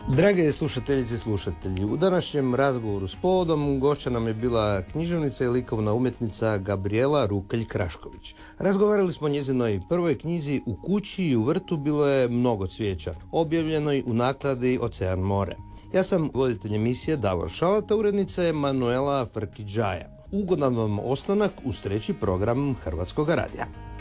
Drage slušateljice i slušatelji, u današnjem razgovoru s povodom gošća nam je bila književnica i likovna umjetnica Gabrijela Rukelj-Krašković. Razgovarali smo o njezinoj prvoj knjizi U kući i u vrtu bilo je mnogo cvijeća, objavljenoj u nakladi Ocean more. Ja sam voditelj emisije Davor Šalata, urednica je Manuela Frkidžaja. Ugodan vam ostanak uz treći program Hrvatskog radija.